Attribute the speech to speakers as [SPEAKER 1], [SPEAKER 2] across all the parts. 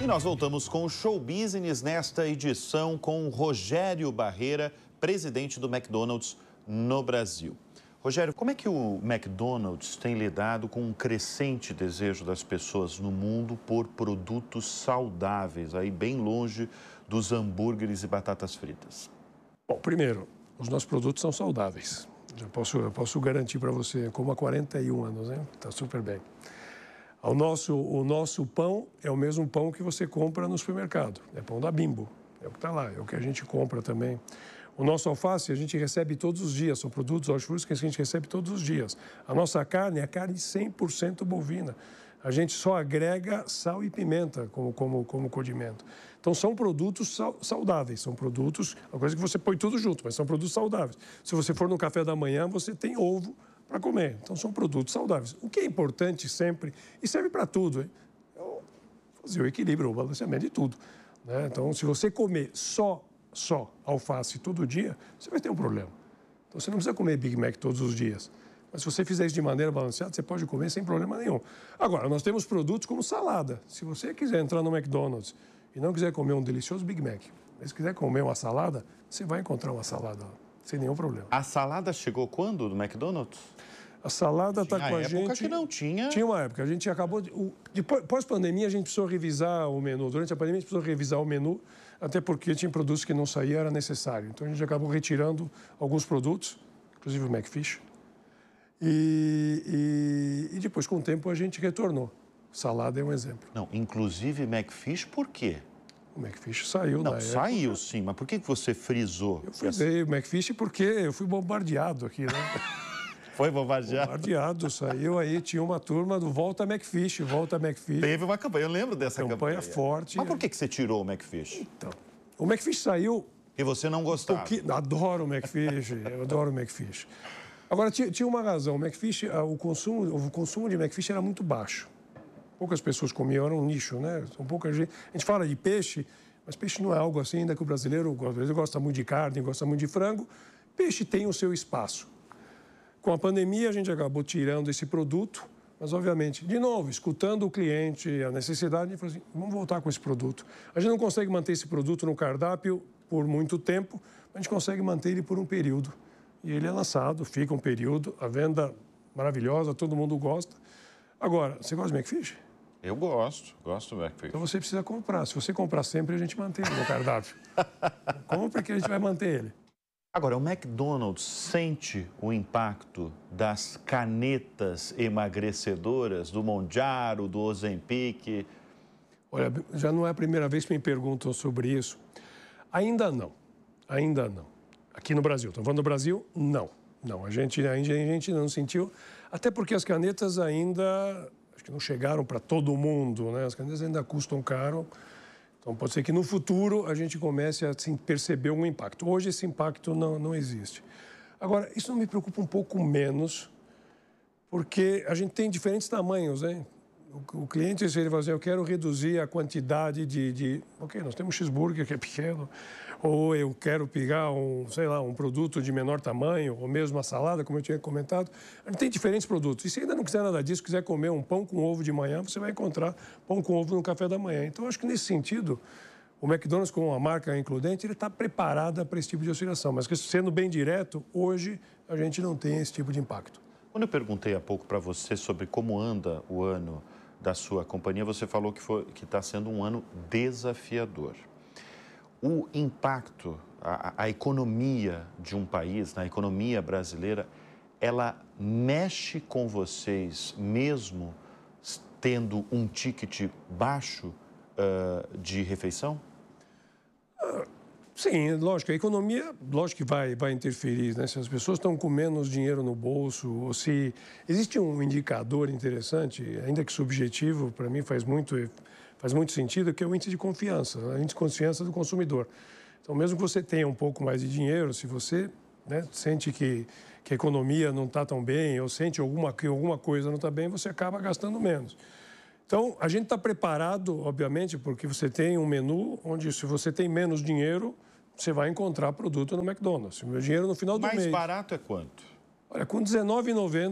[SPEAKER 1] E nós voltamos com o Show Business nesta edição com o Rogério Barreira, presidente do McDonald's no Brasil. Rogério, como é que o McDonald's tem lidado com um crescente desejo das pessoas no mundo por produtos saudáveis, aí bem longe dos hambúrgueres e batatas fritas?
[SPEAKER 2] Bom, primeiro, os nossos produtos são saudáveis. Eu posso garantir para você, como há 41 anos, né? Está super bem. O nosso pão é o mesmo pão que você compra no supermercado. É pão da Bimbo. É o que está lá, é o que a gente compra também. O nosso alface a gente recebe todos os dias. São produtos hortifrutis que a gente recebe todos os dias. A nossa carne é carne 100% bovina. A gente só agrega sal e pimenta como condimento. Então, são produtos saudáveis. São produtos, uma coisa que você põe tudo junto, mas são produtos saudáveis. Se você for no café da manhã, você tem ovo para comer. Então, são produtos saudáveis. O que é importante sempre, e serve para tudo, é fazer o equilíbrio, o balanceamento de tudo, né? Então, se você comer só alface todo dia, você vai ter um problema. Então, você não precisa comer Big Mac todos os dias. Mas se você fizer isso de maneira balanceada, você pode comer sem problema nenhum. Agora, nós temos produtos como salada. Se você quiser entrar no McDonald's e não quiser comer um delicioso Big Mac, mas quiser comer uma salada, você vai encontrar uma salada lá, sem nenhum problema.
[SPEAKER 1] A salada chegou quando do McDonald's?
[SPEAKER 2] A salada está com a gente...
[SPEAKER 1] Tinha época que não tinha...
[SPEAKER 2] Tinha uma época. A gente acabou... Pós-pandemia, a gente precisou revisar o menu. Durante a pandemia, a gente precisou revisar o menu, até porque tinha produtos que não saíam, era necessário. Então, a gente acabou retirando alguns produtos, inclusive o McFish. E depois, com o tempo, a gente retornou. Salada é um exemplo.
[SPEAKER 1] Não, inclusive McFish, por quê?
[SPEAKER 2] O McFish saiu
[SPEAKER 1] Não, saiu sim, mas por que você frisou?
[SPEAKER 2] Eu frisei o McFish porque eu fui bombardeado aqui, né?
[SPEAKER 1] Foi bombardeado?
[SPEAKER 2] Bombardeado, saiu aí, tinha uma turma do Volta McFish, Volta McFish.
[SPEAKER 1] Teve uma campanha, eu lembro dessa campanha.
[SPEAKER 2] Forte.
[SPEAKER 1] Mas por que você tirou o McFish?
[SPEAKER 2] Então, o McFish saiu...
[SPEAKER 1] E você não gostava?
[SPEAKER 2] Adoro o McFish, eu adoro o McFish. Agora, tinha uma razão, o McFish, o consumo de McFish era muito baixo. Poucas pessoas comiam, era um nicho, né? A gente fala de peixe, mas peixe não é algo assim, ainda que o brasileiro gosta muito de carne, gosta muito de frango. Peixe tem o seu espaço. Com a pandemia, a gente acabou tirando esse produto, mas, obviamente, de novo, escutando o cliente, a necessidade, a gente falou assim, vamos voltar com esse produto. A gente não consegue manter esse produto no cardápio por muito tempo, mas a gente consegue manter ele por um período. E ele é lançado, fica um período, a venda maravilhosa, todo mundo gosta. Agora, você gosta de McFish?
[SPEAKER 1] Eu gosto do McFish.
[SPEAKER 2] Então você precisa comprar. Se você comprar sempre, a gente mantém ele no cardápio. Compre que a gente vai manter ele.
[SPEAKER 1] Agora, o McDonald's sente o impacto das canetas emagrecedoras, do Mounjaro, do Ozempic?
[SPEAKER 2] Olha, já não é a primeira vez que me perguntam sobre isso. Ainda não. Aqui no Brasil. Estou falando do Brasil? Não. A gente não sentiu. Até porque as canetas ainda, acho que não chegaram para todo mundo, né? As canetas ainda custam caro. Então, pode ser que no futuro a gente comece a assim, perceber um impacto. Hoje, esse impacto não existe. Agora, isso não me preocupa um pouco menos, porque a gente tem diferentes tamanhos, né? O cliente, se ele vai dizer, eu quero reduzir a quantidade Ok, nós temos um cheeseburger que é pequeno, ou eu quero pegar um produto de menor tamanho, ou mesmo uma salada, como eu tinha comentado. A gente tem diferentes produtos. E se ainda não quiser nada disso, quiser comer um pão com ovo de manhã, você vai encontrar pão com ovo no café da manhã. Então, acho que nesse sentido, o McDonald's, como uma marca includente, ele está preparada para esse tipo de oscilação. Mas, sendo bem direto, hoje a gente não tem esse tipo de impacto.
[SPEAKER 1] Quando eu perguntei há pouco para você sobre como anda o ano da sua companhia, você falou que está sendo um ano desafiador. O impacto, a economia de um país, na economia brasileira, ela mexe com vocês mesmo tendo um ticket baixo de refeição?
[SPEAKER 2] Sim, lógico. A economia, lógico que vai interferir, né? Se as pessoas estão com menos dinheiro no bolso, ou se... Existe um indicador interessante, ainda que subjetivo, para mim faz muito sentido, que é o índice de confiança, né? O índice de confiança do consumidor. Então, mesmo que você tenha um pouco mais de dinheiro, se você, né, sente que a economia não está tão bem, ou sente que alguma coisa não está bem, você acaba gastando menos. Então, a gente está preparado, obviamente, porque você tem um menu onde, se você tem menos dinheiro, você vai encontrar produto no McDonald's. O meu dinheiro no final do mês...
[SPEAKER 1] Mais barato é quanto?
[SPEAKER 2] Olha, com R$19,90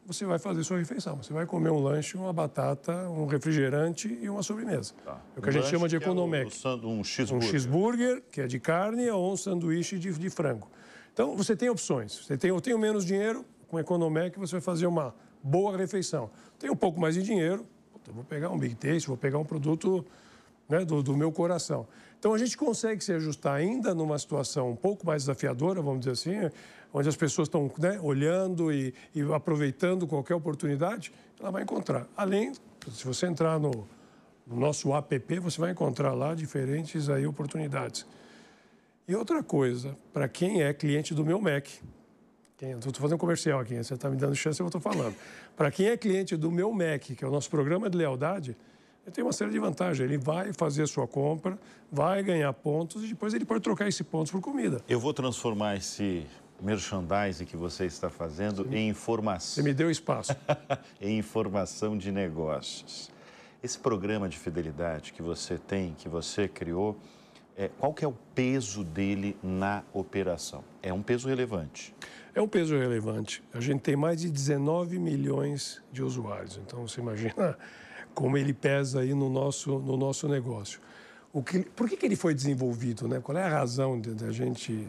[SPEAKER 2] você vai fazer sua refeição. Você vai comer um lanche, uma batata, um refrigerante e uma sobremesa.
[SPEAKER 1] Tá.
[SPEAKER 2] É o que a gente chama de economec.
[SPEAKER 1] Um cheeseburger.
[SPEAKER 2] Um cheeseburger, que é de carne, ou um sanduíche de frango. Então, você tem opções. Eu tenho menos dinheiro, com economec você vai fazer uma boa refeição. Tenho um pouco mais de dinheiro, eu vou pegar um Big Taste, vou pegar um produto, né, do meu coração. Então, a gente consegue se ajustar ainda numa situação um pouco mais desafiadora, vamos dizer assim, onde as pessoas estão, né, olhando e aproveitando qualquer oportunidade, ela vai encontrar. Além, se você entrar no nosso app, você vai encontrar lá diferentes aí oportunidades. E outra coisa, para quem é cliente do meu Mac, estou fazendo um comercial aqui, você está me dando chance, eu estou falando. Para quem é cliente do meu Mac, que é o nosso programa de lealdade, ele tem uma série de vantagens. Ele vai fazer a sua compra, vai ganhar pontos e depois ele pode trocar esses pontos por comida.
[SPEAKER 1] Eu vou transformar esse merchandising que você está fazendo em informação.
[SPEAKER 2] Você me deu espaço.
[SPEAKER 1] Em informação de negócios. Esse programa de fidelidade que você tem, que você criou, qual que é o peso dele na operação? É um peso relevante.
[SPEAKER 2] É um peso relevante. A gente tem mais de 19 milhões de usuários. Então, você imagina como ele pesa aí no nosso negócio. Por que ele foi desenvolvido, né? Qual é a razão da gente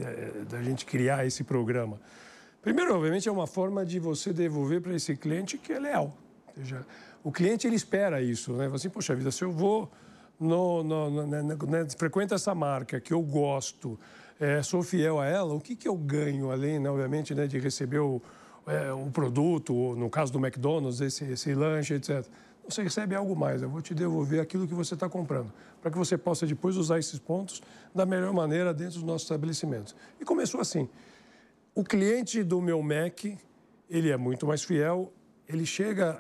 [SPEAKER 2] criar esse programa? Primeiro, obviamente, é uma forma de você devolver para esse cliente que é leal. Ou seja, o cliente, ele espera isso, né? Assim, poxa vida, se eu vou frequento essa marca que eu gosto, sou fiel a ela, o que eu ganho além, né, obviamente, né, de receber o produto, ou, no caso do McDonald's, esse lanche, etc. Você recebe algo mais, eu vou te devolver aquilo que você está comprando, para que você possa depois usar esses pontos da melhor maneira dentro dos nossos estabelecimentos. E começou assim. O cliente do meu Mac, ele é muito mais fiel, ele chega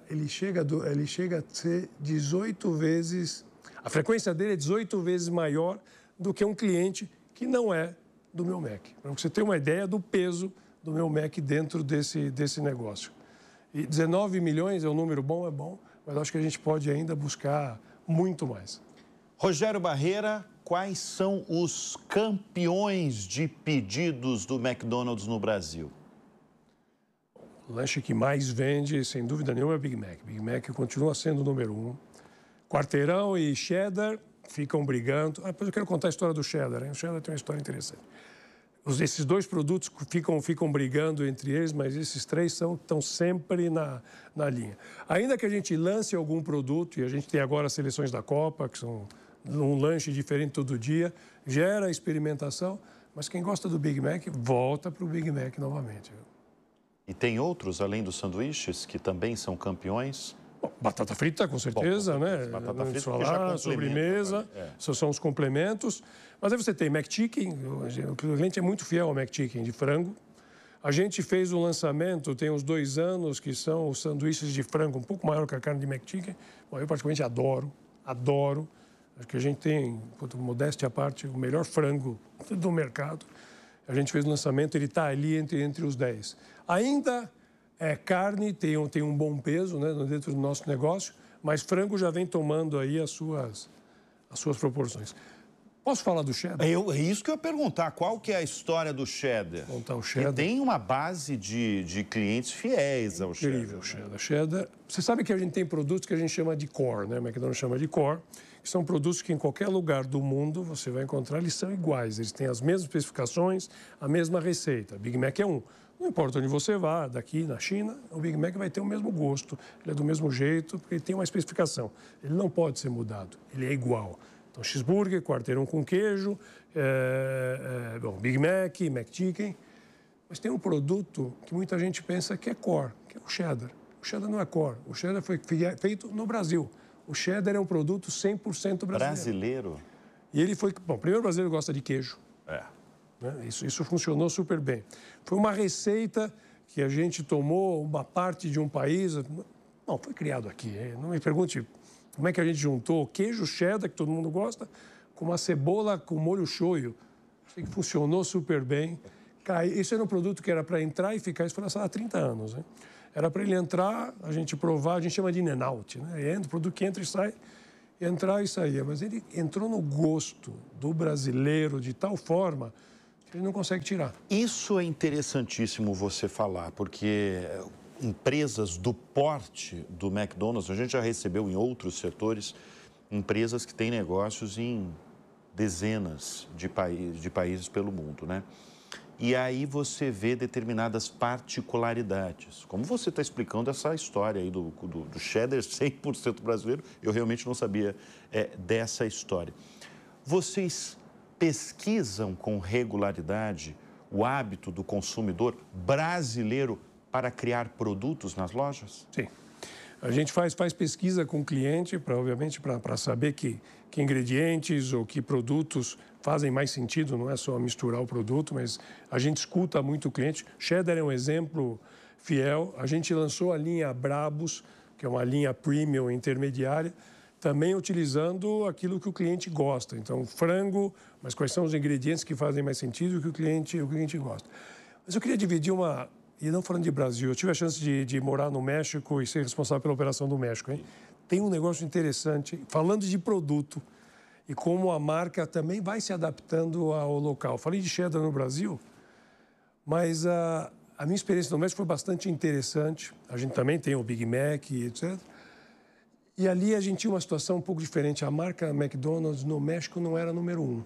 [SPEAKER 2] a ser 18 vezes... A frequência dele é 18 vezes maior do que um cliente que não é do meu Mac. Para você ter uma ideia do peso do meu Mac dentro desse negócio. E 19 milhões é um número bom, é bom, mas acho que a gente pode ainda buscar muito mais.
[SPEAKER 1] Rogério Barreira, quais são os campeões de pedidos do McDonald's no Brasil?
[SPEAKER 2] O lanche que mais vende, sem dúvida nenhuma, é o Big Mac. Big Mac continua sendo o número 1. Quarteirão e cheddar ficam brigando. Depois eu quero contar a história do cheddar, hein? O cheddar tem uma história interessante. Esses dois produtos ficam brigando entre eles, mas esses três estão sempre na linha. Ainda que a gente lance algum produto, e a gente tem agora as seleções da Copa, que são um lanche diferente todo dia, gera experimentação, mas quem gosta do Big Mac, volta para o Big Mac novamente.
[SPEAKER 1] E tem outros, além dos sanduíches, que também são campeões?
[SPEAKER 2] Bom, batata frita, com certeza, né?
[SPEAKER 1] Batata frita,
[SPEAKER 2] solar, sobremesa, são os complementos. Mas aí você tem McChicken, o cliente é muito fiel ao McChicken de frango. A gente fez um lançamento, tem uns 2 anos, que são os sanduíches de frango, um pouco maior que a carne de McChicken. Bom, eu particularmente adoro. Acho que a gente tem, modéstia à parte, o melhor frango do mercado. A gente fez o lançamento, ele está ali entre os 10. Ainda... carne tem um bom peso, né, dentro do nosso negócio, mas frango já vem tomando aí as suas proporções. Posso falar do cheddar?
[SPEAKER 1] É isso que eu ia perguntar. Qual que é a história do cheddar?
[SPEAKER 2] Contar o cheddar.
[SPEAKER 1] E tem uma base de clientes fiéis ao cheddar.
[SPEAKER 2] Incrível, cheddar. Você sabe que a gente tem produtos que a gente chama de core, né? O McDonald's chama de core, que são produtos que em qualquer lugar do mundo você vai encontrar, eles são iguais. Eles têm as mesmas especificações, a mesma receita. Big Mac é um. Não importa onde você vá, daqui na China, o Big Mac vai ter o mesmo gosto, ele é do mesmo jeito, porque ele tem uma especificação. Ele não pode ser mudado, ele é igual. Então, cheeseburger, quarteirão com queijo, Big Mac, McChicken. Mas tem um produto que muita gente pensa que é core, que é o cheddar. O cheddar não é core, o cheddar foi feito no Brasil. O cheddar é um produto 100% brasileiro.
[SPEAKER 1] Brasileiro?
[SPEAKER 2] E ele foi... Bom, primeiro o brasileiro gosta de queijo. Isso funcionou super bem. Foi uma receita que a gente tomou uma parte de um país... Não, foi criado aqui. Não me pergunte como é que a gente juntou queijo cheddar, que todo mundo gosta, com uma cebola com molho shoyu. Isso que funcionou super bem. Isso era um produto que era para entrar e ficar... Isso foi lançado há 30 anos. Né? Era para ele entrar, a gente provar, a gente chama de in and out. Né? O produto que entra e sai, entrar e sair. Mas ele entrou no gosto do brasileiro de tal forma... ele não consegue tirar.
[SPEAKER 1] Isso é interessantíssimo você falar, porque empresas do porte do McDonald's, a gente já recebeu em outros setores empresas que têm negócios em dezenas de países pelo mundo, né? E aí você vê determinadas particularidades. Como você está explicando essa história aí do cheddar 100% brasileiro, eu realmente não sabia dessa história. Vocês pesquisam com regularidade o hábito do consumidor brasileiro para criar produtos nas lojas?
[SPEAKER 2] Sim. A gente faz pesquisa com o cliente, obviamente, para saber que ingredientes ou que produtos fazem mais sentido, não é só misturar o produto, mas a gente escuta muito o cliente. Cheddar é um exemplo fiel. A gente lançou a linha Brabus, que é uma linha premium intermediária, também utilizando aquilo que o cliente gosta. Então, frango, mas quais são os ingredientes que fazem mais sentido e que o cliente gosta. Mas eu queria dividir uma... E não falando de Brasil, eu tive a chance de morar no México e ser responsável pela operação do México, hein? Tem um negócio interessante, falando de produto e como a marca também vai se adaptando ao local. Falei de cheddar no Brasil, mas a minha experiência no México foi bastante interessante. A gente também tem o Big Mac, etc. E ali a gente tinha uma situação um pouco diferente. A marca McDonald's no México não era número 1.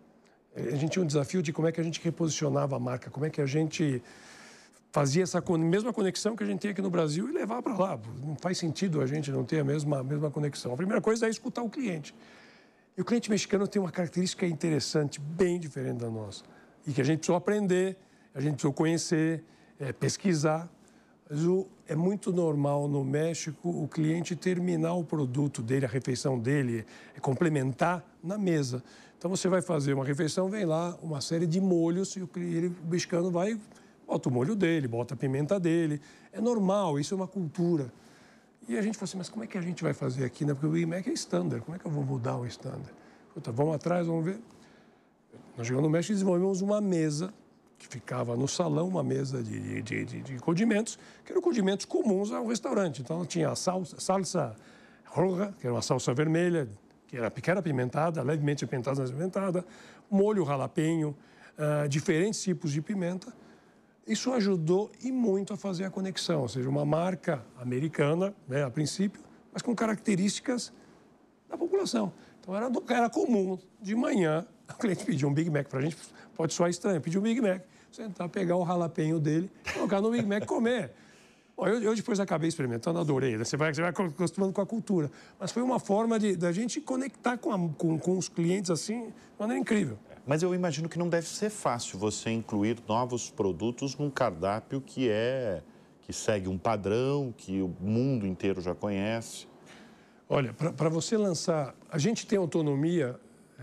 [SPEAKER 2] A gente tinha um desafio de como é que a gente reposicionava a marca, como é que a gente fazia essa mesma conexão que a gente tem aqui no Brasil e levar para lá. Não faz sentido a gente não ter a mesma conexão. A primeira coisa é escutar o cliente. E o cliente mexicano tem uma característica interessante, bem diferente da nossa. E que a gente precisou aprender, a gente precisou conhecer, pesquisar. Mas é muito normal no México o cliente terminar o produto dele, a refeição dele, complementar na mesa. Então você vai fazer uma refeição, vem lá uma série de molhos e o mexicano vai... Bota o molho dele, bota a pimenta dele. É normal, isso é uma cultura. E a gente falou assim, mas como é que a gente vai fazer aqui, né? Porque o Big Mac é standard, como é que eu vou mudar o standard? Puta, vamos atrás, vamos ver. Nós chegamos no México e desenvolvemos uma mesa que ficava no salão, uma mesa de condimentos, que eram condimentos comuns ao restaurante. Então tinha a salsa roja, que era uma salsa vermelha, que era apimentada, levemente apimentada, molho jalapeño, diferentes tipos de pimenta. Isso ajudou e muito a fazer a conexão, ou seja, uma marca americana, né, a princípio, mas com características da população. Então era comum, de manhã, o cliente pedir um Big Mac para a gente, pode soar estranho, pedir um Big Mac, sentar, pegar o jalapeño dele, colocar no Big Mac e comer. Bom, eu depois acabei experimentando, adorei, né? Você vai acostumando com a cultura. Mas foi uma forma da gente conectar com os clientes assim, de maneira incrível.
[SPEAKER 1] Mas eu imagino que não deve ser fácil você incluir novos produtos num cardápio que segue um padrão, que o mundo inteiro já conhece.
[SPEAKER 2] Olha, para você lançar... A gente tem autonomia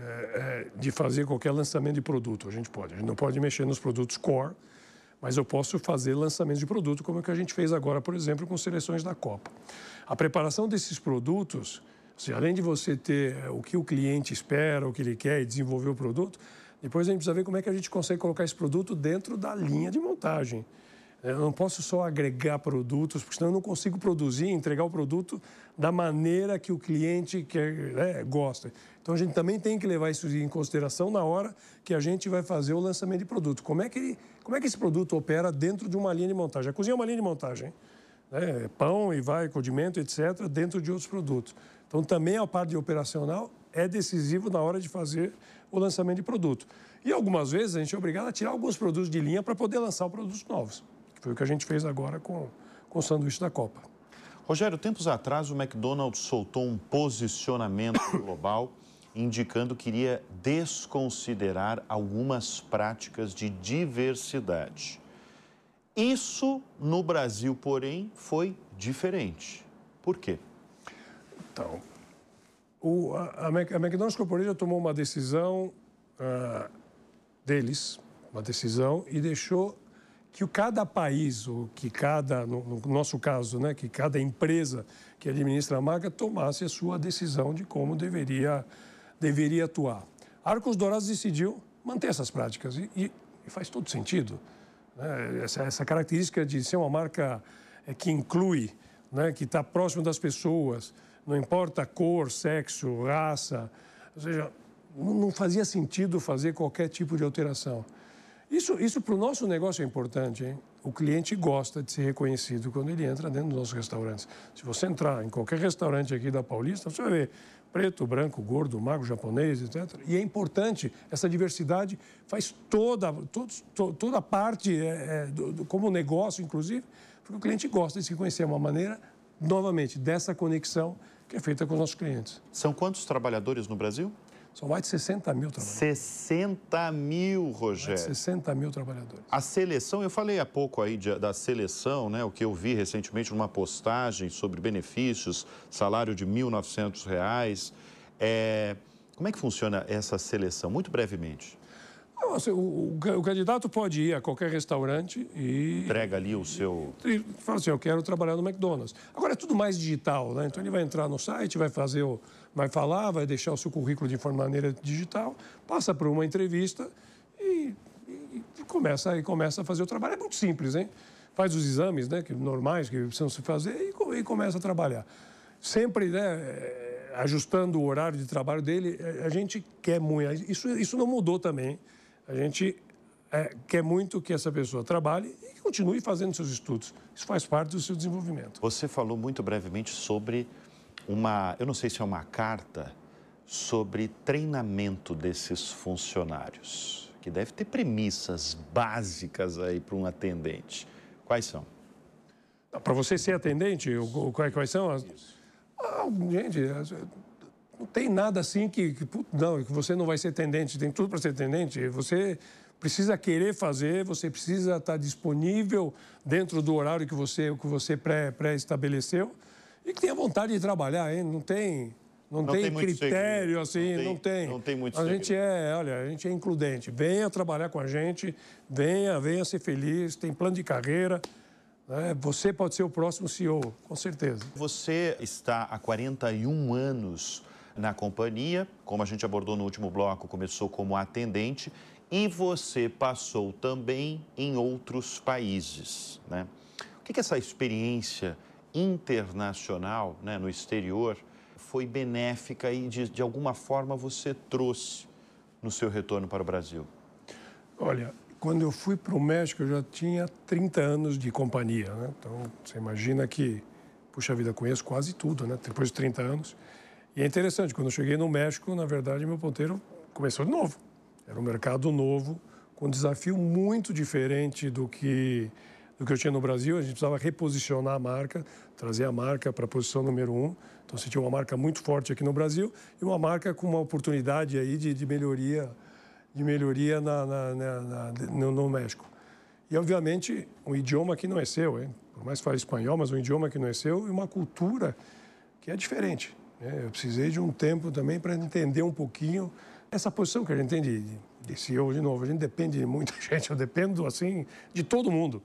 [SPEAKER 2] de fazer qualquer lançamento de produto. A gente não pode mexer nos produtos core, mas eu posso fazer lançamentos de produto, como o que a gente fez agora, por exemplo, com seleções da Copa. A preparação desses produtos... Seja, além de você ter o que o cliente espera, o que ele quer e desenvolver o produto, depois a gente precisa ver como é que a gente consegue colocar esse produto dentro da linha de montagem. Eu não posso só agregar produtos, porque senão eu não consigo produzir e entregar o produto da maneira que o cliente gosta. Então a gente também tem que levar isso em consideração na hora que a gente vai fazer o lançamento de produto. Como é que esse produto opera dentro de uma linha de montagem? A cozinha é uma linha de montagem, né? Pão e condimento, etc., dentro de outros produtos. Então, também a parte operacional é decisivo na hora de fazer o lançamento de produto. E algumas vezes a gente é obrigado a tirar alguns produtos de linha para poder lançar produtos novos, que foi o que a gente fez agora com o sanduíche da Copa.
[SPEAKER 1] Rogério, tempos atrás o McDonald's soltou um posicionamento global indicando que iria desconsiderar algumas práticas de diversidade. Isso no Brasil, porém, foi diferente. Por quê?
[SPEAKER 2] Então, a McDonald's Corporation tomou uma decisão e deixou que cada país, ou que no nosso caso, né, que cada empresa que administra a marca tomasse a sua decisão de como deveria atuar. Arcos Dourados decidiu manter essas práticas e faz todo sentido. Né? Essa característica de ser uma marca que inclui, né, que está próximo das pessoas, não importa cor, sexo, raça, ou seja, não fazia sentido fazer qualquer tipo de alteração. Isso para o nosso negócio é importante, hein? o cliente gosta de ser reconhecido quando ele entra dentro dos nossos restaurantes. Se você entrar em qualquer restaurante aqui da Paulista, você vai ver preto, branco, gordo, magro, japonês, etc. E é importante, essa diversidade faz toda a parte, como negócio, inclusive, porque o cliente gosta de se conhecer. É uma maneira, novamente, dessa conexão que é feita com os nossos clientes.
[SPEAKER 1] São quantos trabalhadores no Brasil?
[SPEAKER 2] São mais de 60 mil trabalhadores.
[SPEAKER 1] 60 mil, Rogério.
[SPEAKER 2] Mais de 60 mil trabalhadores.
[SPEAKER 1] A seleção, eu falei há pouco aí da seleção, né? O que eu vi recentemente numa postagem sobre benefícios, salário de R$ 1.900. Como é que funciona essa seleção? Muito brevemente.
[SPEAKER 2] O candidato pode ir a qualquer restaurante e...
[SPEAKER 1] Entrega ali o seu...
[SPEAKER 2] E fala assim, eu quero trabalhar no McDonald's. Agora é tudo mais digital, né? Então ele vai entrar no site, vai falar, vai deixar o seu currículo de maneira digital, passa por uma entrevista e começa a fazer o trabalho. É muito simples, hein? Faz os exames, né, normais que precisam se fazer e começa a trabalhar. Sempre, né, ajustando o horário de trabalho dele, a gente quer muito. Isso não mudou também. A gente quer muito que essa pessoa trabalhe e continue fazendo seus estudos. Isso faz parte do seu desenvolvimento.
[SPEAKER 1] Você falou muito brevemente sobre eu não sei se é uma carta, sobre treinamento desses funcionários, que deve ter premissas básicas aí para um atendente. Quais são?
[SPEAKER 2] Para você ser atendente, quais são as... gente, não tem nada assim que você não vai ser atendente, tem tudo para ser atendente. Você precisa querer fazer, você precisa estar disponível dentro do horário que você pré-estabeleceu e que tenha vontade de trabalhar, hein? Não tem critério assim, não tem.
[SPEAKER 1] Não tem muito
[SPEAKER 2] a gente é includente. Venha trabalhar com a gente, venha ser feliz, tem plano de carreira. Você pode ser o próximo CEO, com certeza.
[SPEAKER 1] Você está há 41 anos na companhia, como a gente abordou no último bloco, começou como atendente e você passou também em outros países, né? O que essa experiência internacional, né, no exterior foi benéfica e de alguma forma você trouxe no seu retorno para o Brasil?
[SPEAKER 2] Olha, quando eu fui para o México, eu já tinha 30 anos de companhia, né? Então, você imagina que, puxa vida, conheço quase tudo, né? Depois de 30 anos. E é interessante, quando eu cheguei no México, na verdade, meu ponteiro começou de novo. Era um mercado novo, com um desafio muito diferente do que eu tinha no Brasil. A gente precisava reposicionar a marca, trazer a marca para a posição número 1. Então, você tinha uma marca muito forte aqui no Brasil e uma marca com uma oportunidade aí de melhoria no México. E, obviamente, um idioma que não é seu, hein? Por mais que fale espanhol, mas um idioma que não é seu e uma cultura que é diferente, né? Eu precisei de um tempo também para entender um pouquinho essa posição que a gente tem de CEO, de novo. A gente depende de muita gente, eu dependo, assim, de todo mundo.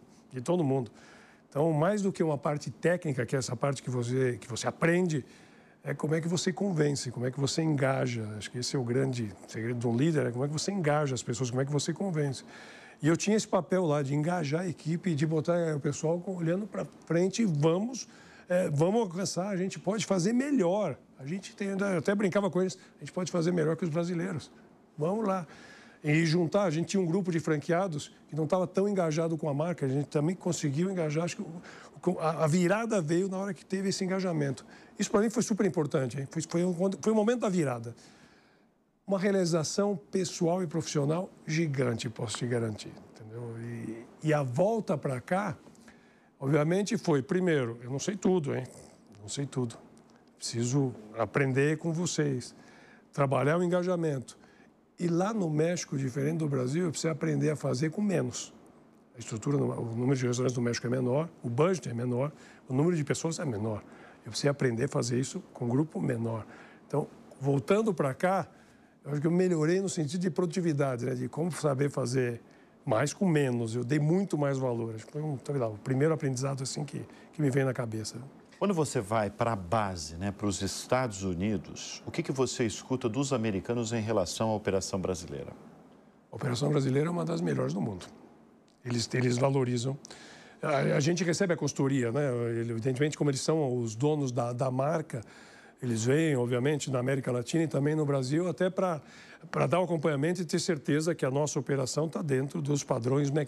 [SPEAKER 2] Então, mais do que uma parte técnica, que é essa parte que você aprende, é como é que você convence, como é que você engaja. Acho que esse é o grande segredo de um líder, é como é que você engaja as pessoas, como é que você convence. E eu tinha esse papel lá de engajar a equipe, de botar o pessoal olhando para frente e vamos alcançar, a gente pode fazer melhor. Eu até brincava com eles, a gente pode fazer melhor que os brasileiros. Vamos lá. E juntar, a gente tinha um grupo de franqueados que não estava tão engajado com a marca, a gente também conseguiu engajar. Acho que a virada veio na hora que teve esse engajamento. Isso para mim foi super importante, hein? Foi o momento da virada. Uma realização pessoal e profissional gigante, posso te garantir. Entendeu? E a volta para cá, obviamente, foi, primeiro, eu não sei tudo, hein? Não sei tudo. Preciso aprender com vocês, trabalhar o engajamento. E lá no México, diferente do Brasil, eu preciso aprender a fazer com menos. A estrutura, o número de restaurantes do México é menor, o budget é menor, o número de pessoas é menor. Eu preciso aprender a fazer isso com um grupo menor. Então, voltando para cá, eu acho que eu melhorei no sentido de produtividade, né? De como saber fazer mais com menos. Eu dei muito mais valor. Acho que foi o primeiro aprendizado assim que me veio na cabeça.
[SPEAKER 1] Quando você vai para a base, né, para os Estados Unidos, o que você escuta dos americanos em relação à operação brasileira?
[SPEAKER 2] A operação brasileira é uma das melhores do mundo. Eles valorizam. A gente recebe a consultoria, né? Evidentemente, como eles são os donos da marca, eles vêm, obviamente, na América Latina e também no Brasil, até para dar o acompanhamento e ter certeza que a nossa operação está dentro dos padrões